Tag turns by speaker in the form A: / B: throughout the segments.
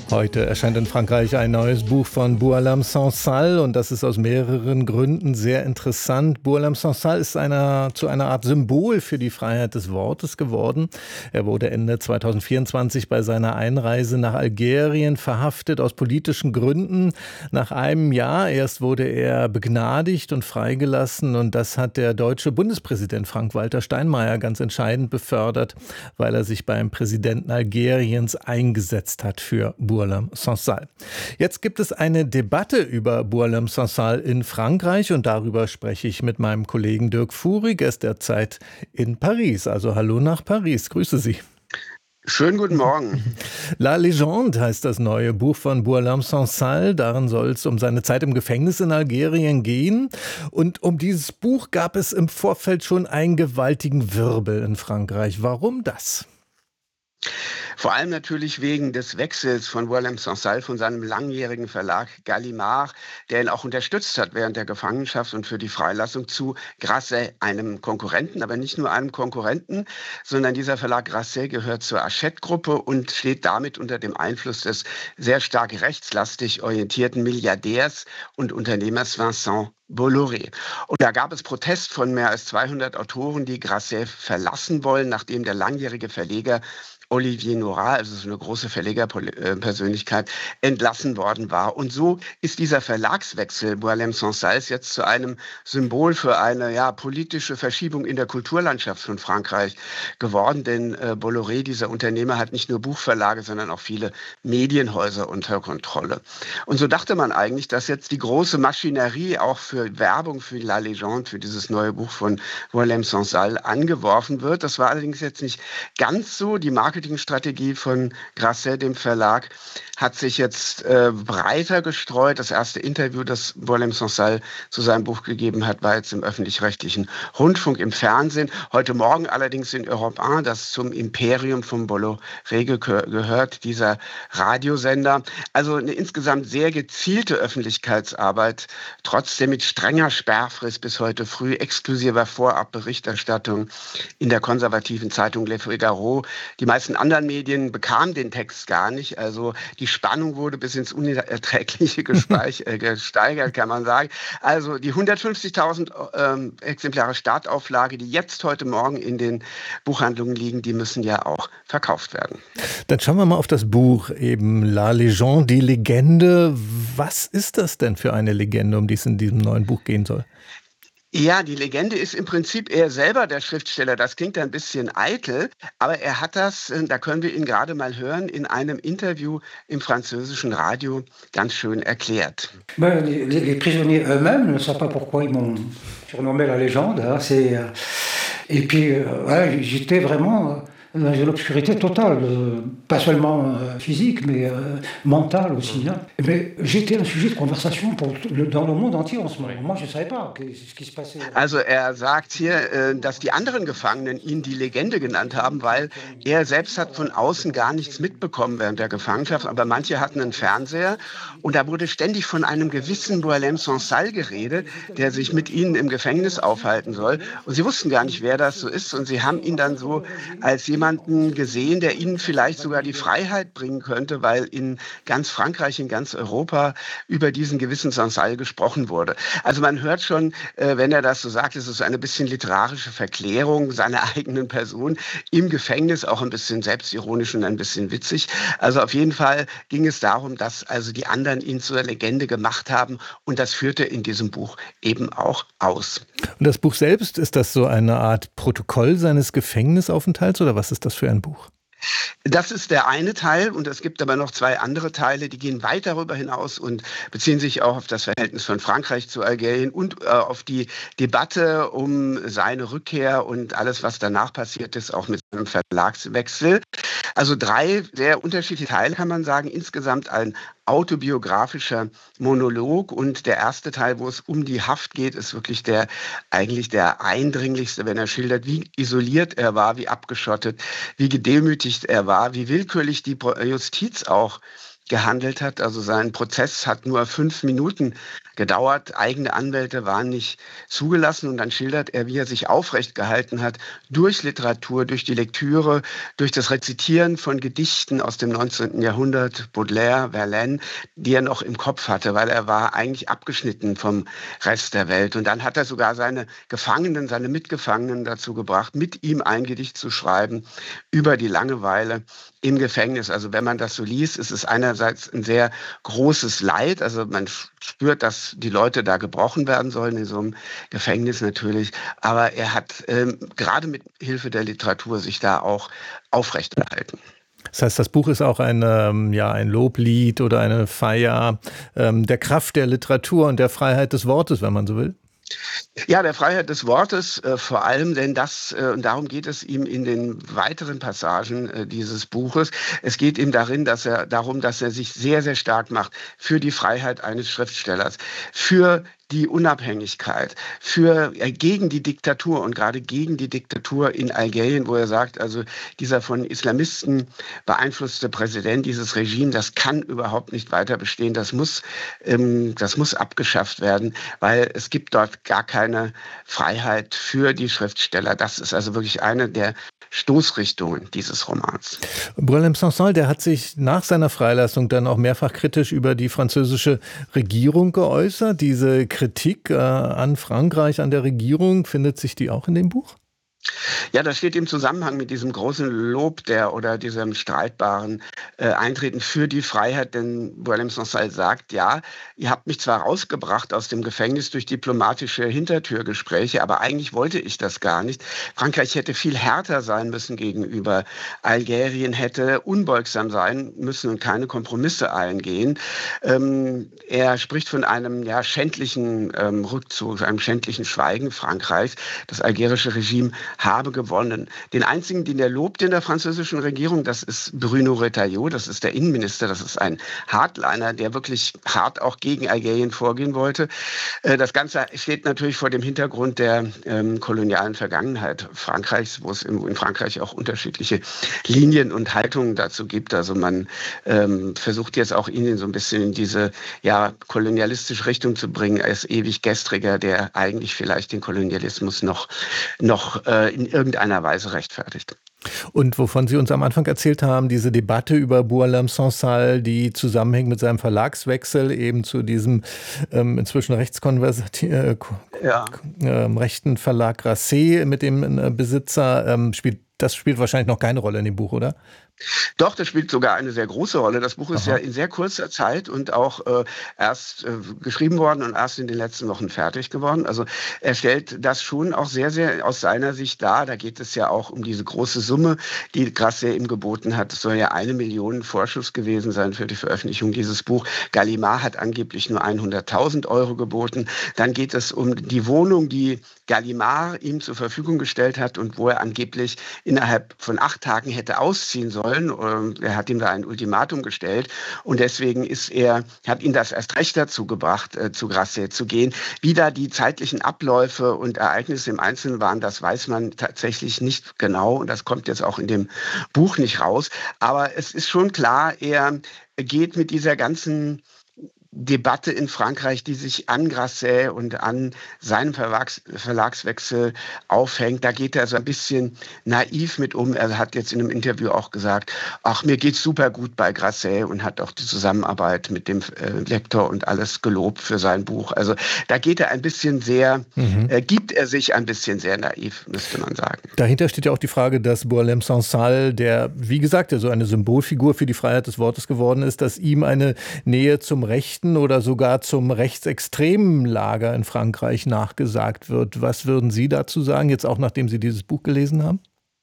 A: Heute erscheint in Frankreich ein neues Buch von Boualem Sansal und das ist aus mehreren Gründen sehr interessant. Boualem Sansal ist zu einer Art Symbol für die Freiheit des Wortes geworden. Er wurde Ende 2024 bei seiner Einreise nach Algerien verhaftet aus politischen Gründen. Nach einem Jahr erst wurde er begnadigt und freigelassen und das hat der deutsche Bundespräsident Frank-Walter Steinmeier ganz entscheidend befördert, weil er sich beim Präsidenten Algeriens eingesetzt hat für Boualem Sansal. Jetzt gibt es eine Debatte über Boualem Sansal in Frankreich und darüber spreche ich mit meinem Kollegen Dirk Fuhrig. Er ist derzeit in Paris. Also hallo nach Paris. Grüße Sie.
B: Schönen guten Morgen.
A: La Légende heißt das neue Buch von Boualem Sansal. Darin soll es um seine Zeit im Gefängnis in Algerien gehen. Und um dieses Buch gab es im Vorfeld schon einen gewaltigen Wirbel in Frankreich. Warum das?
B: Vor allem natürlich wegen des Wechsels von Boualem Sansal von seinem langjährigen Verlag Gallimard, der ihn auch unterstützt hat während der Gefangenschaft und für die Freilassung, zu Grasset, einem Konkurrenten, aber nicht nur einem Konkurrenten, sondern dieser Verlag Grasset gehört zur Hachette-Gruppe und steht damit unter dem Einfluss des sehr stark rechtslastig orientierten Milliardärs und Unternehmers Vincent Bolloré. Und da gab es Protest von mehr als 200 Autoren, die Grasset verlassen wollen, nachdem der langjährige Verleger Olivier Nora, also so eine große Verlegerpersönlichkeit, entlassen worden war. Und so ist dieser Verlagswechsel Boualem Sansals jetzt zu einem Symbol für eine politische Verschiebung in der Kulturlandschaft von Frankreich geworden. Denn Bolloré, dieser Unternehmer, hat nicht nur Buchverlage, sondern auch viele Medienhäuser unter Kontrolle. Und so dachte man eigentlich, dass jetzt die große Maschinerie auch für Werbung für La Légende, für dieses neue Buch von Boualem Sansal angeworfen wird. Das war allerdings jetzt nicht ganz so. Die Marketingstrategie von Grasset, dem Verlag, hat sich jetzt breiter gestreut. Das erste Interview, das Boualem Sansal zu seinem Buch gegeben hat, war jetzt im öffentlich-rechtlichen Rundfunk, im Fernsehen. Heute Morgen allerdings in Europe 1, das zum Imperium von Bolloré gehört, dieser Radiosender. Also eine insgesamt sehr gezielte Öffentlichkeitsarbeit, trotzdem mit strenger Sperrfrist bis heute früh, exklusiver Vorabberichterstattung in der konservativen Zeitung Le Figaro. Die meisten anderen Medien bekamen den Text gar nicht. Also die Spannung wurde bis ins Unerträgliche gesteigert, kann man sagen. Also die 150.000 Exemplare Startauflage, die jetzt heute Morgen in den Buchhandlungen liegen, die müssen ja auch verkauft werden.
A: Dann schauen wir mal auf das Buch, eben La Légende, die Legende. Was ist das denn für eine Legende, um die es in diesem neuen Buch gehen soll?
B: Ja, die Legende ist im Prinzip er selber, der Schriftsteller. Das klingt ein bisschen eitel, aber er hat das, da können wir ihn gerade mal hören, in einem Interview im französischen Radio ganz schön erklärt.
C: Les prisonniers eux-mêmes ne savent pas pourquoi ils m'ont surnommé la légende. Et puis, j'étais vraiment dans une obscurité totale, pas seulement physique, mais mentale aussi. Mais j'étais un sujet de conversation dans le monde entier en ce moment. Moi, je ne savais pas ce qui se passait.
B: Also er sagt hier, dass die anderen Gefangenen ihn die Legende genannt haben, weil er selbst hat von außen gar nichts mitbekommen während der Gefangenschaft. Aber manche hatten einen Fernseher und da wurde ständig von einem gewissen Boualem Sansal geredet, der sich mit ihnen im Gefängnis aufhalten soll. Und sie wussten gar nicht, wer das so ist. Und sie haben ihn dann so als jemanden gesehen, der ihnen vielleicht sogar die Freiheit bringen könnte, weil in ganz Frankreich, in ganz Europa über diesen gewissen Sansal gesprochen wurde. Also man hört schon, wenn er das so sagt, es ist so eine bisschen literarische Verklärung seiner eigenen Person im Gefängnis, auch ein bisschen selbstironisch und ein bisschen witzig. Also auf jeden Fall ging es darum, dass also die anderen ihn zur Legende gemacht haben und das führte in diesem Buch eben auch aus.
A: Und das Buch selbst, ist das so eine Art Protokoll seines Gefängnisaufenthalts oder was ist das für ein Buch?
B: Das ist der eine Teil und es gibt aber noch zwei andere Teile, die gehen weit darüber hinaus und beziehen sich auch auf das Verhältnis von Frankreich zu Algerien und auf die Debatte um seine Rückkehr und alles, was danach passiert ist, auch mit seinem Verlagswechsel. Also 3 sehr unterschiedliche Teile, kann man sagen. Insgesamt ein autobiografischer Monolog und der erste Teil, wo es um die Haft geht, ist wirklich eigentlich der eindringlichste, wenn er schildert, wie isoliert er war, wie abgeschottet, wie gedemütigt er war, wie willkürlich die Justiz auch gehandelt hat. Also sein Prozess hat nur 5 Minuten gedauert. Eigene Anwälte waren nicht zugelassen. Und dann schildert er, wie er sich aufrecht gehalten hat durch Literatur, durch die Lektüre, durch das Rezitieren von Gedichten aus dem 19. Jahrhundert, Baudelaire, Verlaine, die er noch im Kopf hatte, weil er war eigentlich abgeschnitten vom Rest der Welt. Und dann hat er sogar seine Gefangenen, seine Mitgefangenen dazu gebracht, mit ihm ein Gedicht zu schreiben über die Langeweile im Gefängnis. Also wenn man das so liest, ist es einerseits ein sehr großes Leid. Also man spürt, dass die Leute da gebrochen werden sollen in so einem Gefängnis natürlich. Aber er hat gerade mit Hilfe der Literatur sich da auch aufrechterhalten.
A: Das heißt, das Buch ist auch ein Loblied oder eine Feier der Kraft der Literatur und der Freiheit des Wortes, wenn man so will.
B: Ja, der Freiheit des Wortes vor allem, denn und darum geht es ihm in den weiteren Passagen dieses Buches. Es geht ihm darum, dass er sich sehr, sehr stark macht für die Freiheit eines Schriftstellers, für die Unabhängigkeit, gegen die Diktatur und gerade gegen die Diktatur in Algerien, wo er sagt, also dieser von Islamisten beeinflusste Präsident, dieses Regime, das kann überhaupt nicht weiter bestehen. Das muss abgeschafft werden, weil es gibt dort gar keine Freiheit für die Schriftsteller. Das ist also wirklich eine der Stoßrichtungen dieses Romans.
A: Boualem Sansal, der hat sich nach seiner Freilassung dann auch mehrfach kritisch über die französische Regierung geäußert. Diese Kritik an Frankreich, an der Regierung, findet sich die auch in dem Buch?
B: Ja, das steht im Zusammenhang mit diesem großen Lob diesem streitbaren Eintreten für die Freiheit, denn Boualem Sansal sagt, ja, ihr habt mich zwar rausgebracht aus dem Gefängnis durch diplomatische Hintertürgespräche, aber eigentlich wollte ich das gar nicht. Frankreich hätte viel härter sein müssen gegenüber Algerien, hätte unbeugsam sein müssen und keine Kompromisse eingehen. Er spricht von einem schändlichen Rückzug, einem schändlichen Schweigen Frankreichs. Das algerische Regime habe gewonnen. Den einzigen, den er lobt in der französischen Regierung, das ist Bruno Retailleau, das ist der Innenminister, das ist ein Hardliner, der wirklich hart auch gegen Algerien vorgehen wollte. Das Ganze steht natürlich vor dem Hintergrund der kolonialen Vergangenheit Frankreichs, wo es in Frankreich auch unterschiedliche Linien und Haltungen dazu gibt. Also man versucht jetzt auch ihn so ein bisschen in diese kolonialistische Richtung zu bringen. Er ist ewig Gestriger, der eigentlich vielleicht den Kolonialismus noch in irgendeiner Weise rechtfertigt.
A: Und wovon Sie uns am Anfang erzählt haben, diese Debatte über Boualem Sansal, die zusammenhängt mit seinem Verlagswechsel eben zu diesem inzwischen rechten Verlag Grasset mit dem Besitzer, das spielt wahrscheinlich noch keine Rolle in dem Buch, oder?
B: Doch, das spielt sogar eine sehr große Rolle. Das Buch ist ja in sehr kurzer Zeit und auch erst geschrieben worden und erst in den letzten Wochen fertig geworden. Also er stellt das schon auch sehr, sehr aus seiner Sicht dar. Da geht es ja auch um diese große Summe, die Grasset ihm geboten hat. Es soll ja 1 Million Vorschuss gewesen sein für die Veröffentlichung dieses Buch. Gallimard hat angeblich nur 100.000 Euro geboten. Dann geht es um die Wohnung, die Gallimard ihm zur Verfügung gestellt hat und wo er angeblich innerhalb von 8 Tagen hätte ausziehen sollen. Er hat ihm da ein Ultimatum gestellt und deswegen hat ihn das erst recht dazu gebracht, zu Grasset zu gehen. Wie da die zeitlichen Abläufe und Ereignisse im Einzelnen waren, das weiß man tatsächlich nicht genau und das kommt jetzt auch in dem Buch nicht raus. Aber es ist schon klar, er geht mit dieser ganzen Debatte in Frankreich, die sich an Grasset und an seinem Verlagswechsel aufhängt. Da geht er so ein bisschen naiv mit um. Er hat jetzt in einem Interview auch gesagt, ach, mir geht's super gut bei Grasset und hat auch die Zusammenarbeit mit dem Lektor und alles gelobt für sein Buch. Also da geht er ein bisschen gibt er sich ein bisschen sehr naiv, müsste man sagen.
A: Dahinter steht ja auch die Frage, dass Boualem Sansal, der, wie gesagt, ja so eine Symbolfigur für die Freiheit des Wortes geworden ist, dass ihm eine Nähe zum Rechten oder sogar zum rechtsextremen Lager in Frankreich nachgesagt wird. Was würden Sie dazu sagen, jetzt auch nachdem Sie dieses Buch gelesen haben?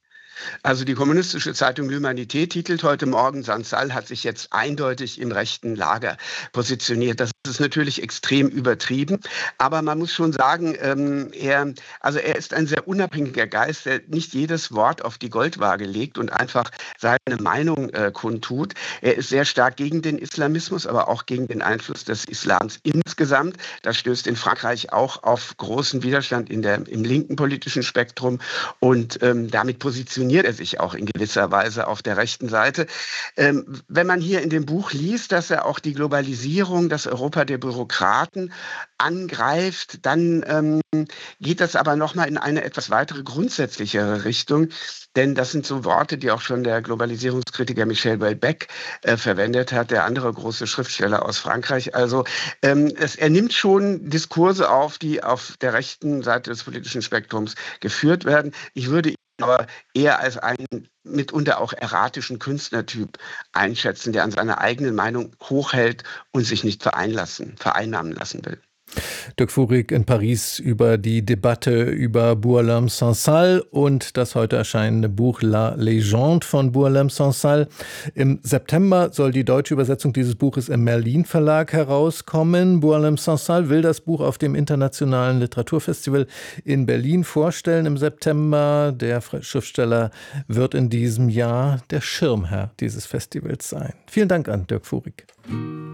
B: Also die kommunistische Zeitung L'Humanité titelt heute Morgen, Sansal hat sich jetzt eindeutig im rechten Lager positioniert. Das ist natürlich extrem übertrieben, aber man muss schon sagen, er ist ein sehr unabhängiger Geist, der nicht jedes Wort auf die Goldwaage legt und einfach seine Meinung kundtut. Er ist sehr stark gegen den Islamismus, aber auch gegen den Einfluss des Islams insgesamt. Das stößt in Frankreich auch auf großen Widerstand im linken politischen Spektrum und damit positioniert er sich auch in gewisser Weise auf der rechten Seite. Wenn man hier in dem Buch liest, dass er auch die Globalisierung, dass Europa Europa der Bürokraten angreift, dann geht das aber nochmal in eine etwas weitere, grundsätzlichere Richtung. Denn das sind so Worte, die auch schon der Globalisierungskritiker Michel Houellebecq verwendet hat, der andere große Schriftsteller aus Frankreich. Also er nimmt schon Diskurse auf, die auf der rechten Seite des politischen Spektrums geführt werden. Ich würde ihn aber eher als einen mitunter auch erratischen Künstlertyp einschätzen, der an seiner eigenen Meinung hochhält und sich nicht vereinnahmen lassen will.
A: Dirk Furик in Paris über die Debatte über Boualem Sansal und das heute erscheinende Buch La Légende von Boualem Sansal. Im September soll die deutsche Übersetzung dieses Buches im Merlin Verlag herauskommen. Boualem Sansal will das Buch auf dem Internationalen Literaturfestival in Berlin vorstellen im September. Der Schriftsteller wird in diesem Jahr der Schirmherr dieses Festivals sein. Vielen Dank an Dirk Furik.